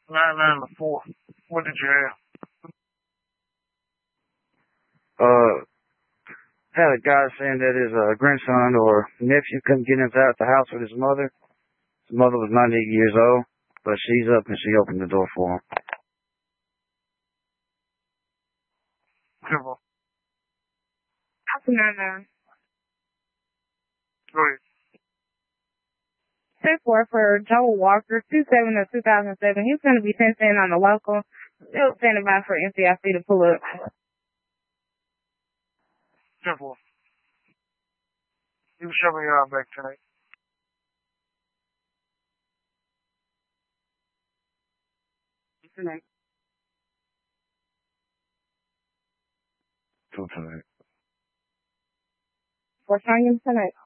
994. What did you have? Had a guy saying that his grandson or nephew couldn't get inside the house with his mother. His mother was 98 years old, but she's up and she opened the door for him. Simple. Afternoon. Go ahead. 10-4 for Joel Walker, 27 of 2007. He's going to be sent in on the local. Still standing by for NCIC to pull up. Simple. You show me your back tonight. Tonight. Till tonight. For Sonya tonight.